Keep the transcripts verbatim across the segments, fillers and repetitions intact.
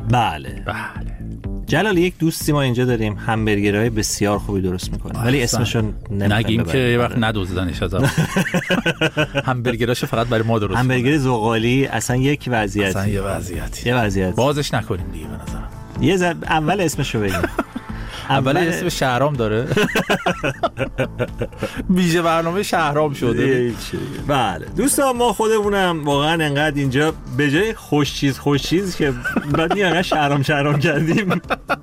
بله بله. جلال، یک دوستی ما اینجا داریم همبرگرهای بسیار خوبی درست میکنه، ولی اسمشون نگیم که یه وقت ندوزدنش از همبرگراشو فقط برای ما درست. همبرگر زغالی اصلا یک وضعیتی، اصلا یه وضعیتی یه وضعیت بازش نکنیم دیگه به نظرم. یه زد... اول اسمشو بگیم. اول اسم شهرام داره. بیشه برنامه شهرام شده. بله دوستان، ما خودمونم واقعا انقدر اینجا به جای خوش چیز خوش چیز که بعد انقدر شهرام شهرام کردیم،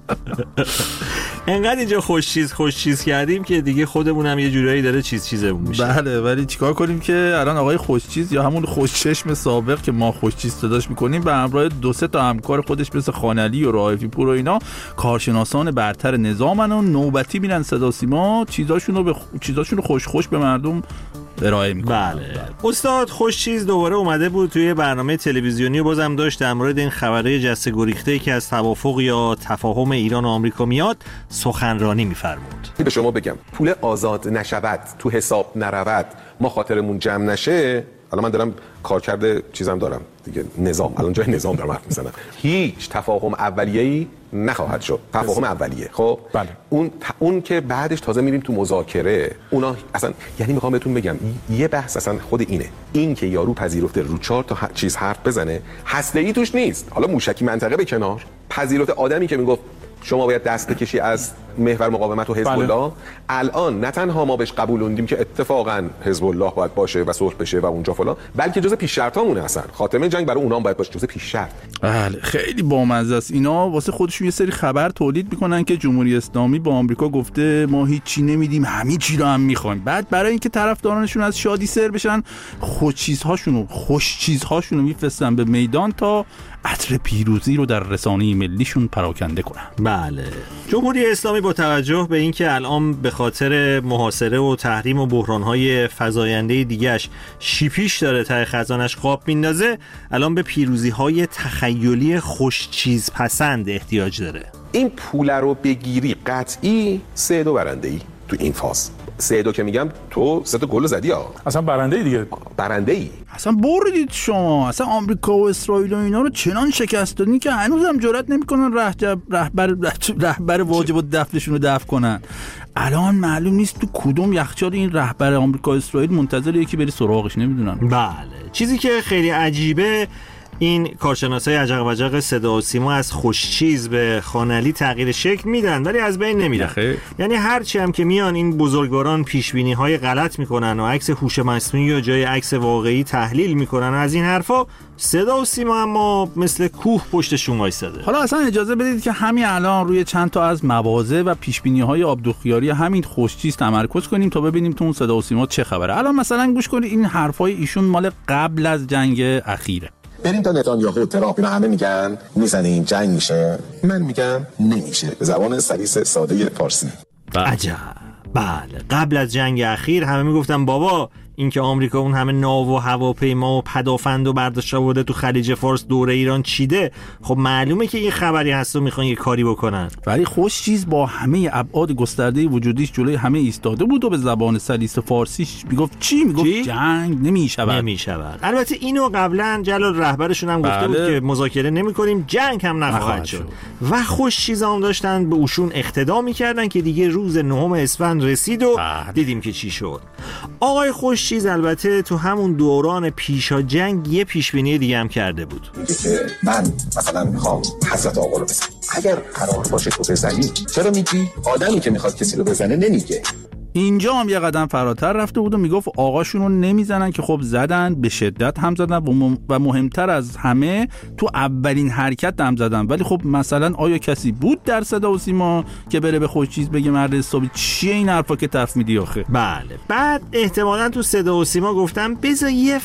انقدر اینجا خوش چیز خوش چیز کردیم که دیگه خودمونم یه جورایی داره چیز چیزمون میشه. بله، ولی چیکار کنیم که الان آقای خوش چیز یا همون خوش چشم سابق که ما خوش چیز صداش میکنیم به همراه دو سه تا همکار خودش مثل خانعلی و رائفی پور و اینا، کارشناسان برتر نظامن و نوبتی میرن صدا سیما چیزاشون رو به چیزاشون رو خوش خوش به مردم ارائه میکنن. بله استاد خوش چیز دوباره اومده بود توی برنامه تلویزیونی و بازم داشت در مورد این خبرهای جسته گریخته که از توافق یا تفاهم ایران و آمریکا میاد سخنرانی میفرمود. به شما بگم پول آزاد نشود، تو حساب نرود، ما خاطرمون جمع نشه. الان من دارم کار کرده چیزم دارم دیگه، نظام، الان جای نظام دارم حرف میزنم. هیچ تفاهم اولیه‌ای نخواهد شد. تفاهم اولیه خب بله. اون اون که بعدش تازه میریم تو مذاکره، اونا اصلا یعنی میخوام بهتون بگم یه بحث اصلا خود اینه، این که یارو پذیرفته رو چهار تا چیز حرف بزنه، هسته‌ای توش نیست. حالا موشکی منطقه به کنار، پذیرفته آدمی که میگفت شما باید دست بکشی از محور مقاومت و حزب الله. بله. الان نه تنها ما بهش قبولوندیم که اتفاقا حزب الله باید باشه و صلح بشه و اونجا فلان، بلکه جزء پیش شرطامونه. اصلا خاتمه جنگ برای اونام باید باشه جزء پیش شرط. بله خیلی بامزه است. اینا واسه خودشون یه سری خبر تولید میکنن که جمهوری اسلامی با آمریکا گفته ما هیچ چی نمیدیم، همه چی رو هم میخوایم. بعد برای اینکه طرفدارانشون از شادی سر بشن، خوش چیزهاشونو خوش چیزهاشونو میفرستن به میدان تا عطر پیروزی رو در رسانه ملیشون پراکنده کنن. بله جمهوری اسلامی با توجه به اینکه الان به خاطر محاصره و تحریم و بحران‌های فزاینده دیگه‌اش شیپیش داره ته خزانش قاب میندازه، الان به پیروزی‌های تخیلی خوش چیز پسند احتیاج داره. این پول رو بگیری قطعی سه دو برنده‌ای تو این فاز. سه دو که میگم تو سه تا گل زدی ها، اصلا برنده دیگه، برنده ای اصلا بردید شما. اصلا آمریکا و اسرائیل و اینا رو چنان شکست دادین که هنوزم جرئت نمیکنن رهبر رهبر رهبر واجب الدفنشون رو دفن کنن. الان معلوم نیست تو کدوم یخچال این رهبر آمریکا و اسرائیل منتظر یکی بری سراغش، نمیدونن. بله چیزی که خیلی عجیبه، این کارشناسای عجق و جق صدا و سیما از خوشچیز به خانعلی تغییر شکل میدن ولی از بین نمیرن. یعنی هرچی هم که میان این بزرگواران پیشبینی های غلط میکنن و عکس هوش مصنوعی و جای عکس واقعی تحلیل میکنن از این حرفا، صدا و سیما اما مثل کوه پشتشون وایساده. حالا اصلا اجازه بدید که همین الان روی چند تا از مواضع و پیشبینی های آبدوخیاری همین خوشچیز تمرکز کنیم تا ببینیم تو اون صدا و سیما چه خبره. الان مثلا گوش کنید، این حرفای ایشون مال قبل از جنگ اخیره. بریم تا نتانیاهو ترامپ اینا همه میگن میزنیم جنگ میشه، من میگم نمیشه، به زبان سلیس ساده فارسی. عجب. بله قبل از جنگ اخیر همه میگفتن بابا این که آمریکا اون همه ناو و هواپیما و پدافند و برداشت آورده تو خلیج فارس دور ایران چیده، خب معلومه که این خبری هست و میخوان یه کاری بکنن. ولی خوش چیز با همه ابعاد گسترده وجودیش جلوی همه ایستاده بود و به زبان سلیس فارسیش میگفت چی؟ میگفت چی؟ جنگ نمیشود. نمیشود. البته اینو قبلا جلال رهبرشون هم گفته بله. بود که مذاکره نمیکنیم، جنگ هم نخواهد شد. و خوش چیزا هم داشتن به اوشون اقتدا میکردن که دیگه روز نهم اسفند رسید و بله. دیدیم که چی شد. آقای خوش چیز البته تو همون دوران پیشا جنگ یه پیشبینی دیگه هم کرده بود. میگه که من مثلا میخوام حضرت آقا رو بزنم، اگر قرار باشه تو بزنی چرا میگی؟ آدمی که میخواد کسی رو بزنه نمیگه. اینجا هم یه قدم فراتر رفته بود و میگفت آقاشون رو نمیزنن که خب زدن، به شدت هم زدن و مهمتر از همه تو اولین حرکت هم زدن. ولی خب مثلا آیا کسی بود در صدا و سیما که بره به خوش چیز بگه مرد حسابی چیه این حرفا که تف میدی آخه؟ بله بعد احتمالاً تو صدا و سیما گفتم بذار یه